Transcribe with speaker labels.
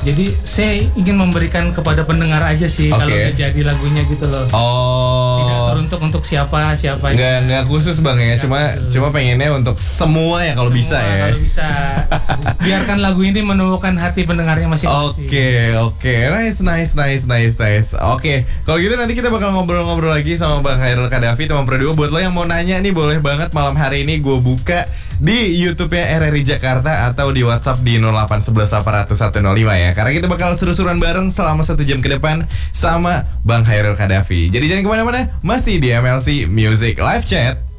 Speaker 1: Jadi saya ingin memberikan kepada pendengar aja sih kalau udah jadi lagunya gitu loh. Tidak teruntuk untuk siapa
Speaker 2: Nggak khusus Bang ya, cuma pengennya untuk semua ya kalau bisa ya.
Speaker 1: Kalau bisa. Biarkan lagu ini menemukan hati pendengarnya masing-masing.
Speaker 2: Oke. Nice. Oke, kalau gitu nanti kita bakal ngobrol-ngobrol lagi sama Bang Khairul Kadafi, teman Pro 2. Buat lo yang mau nanya nih boleh banget malam hari ini gue buka di YouTube-nya RRI Jakarta atau di WhatsApp di 0811 800 105 ya. Karena kita bakal seru-seruan bareng selama 1 jam ke depan sama Bang Khairul Kadafi. Jadi jangan kemana-mana, masih di MLC Music Live Chat.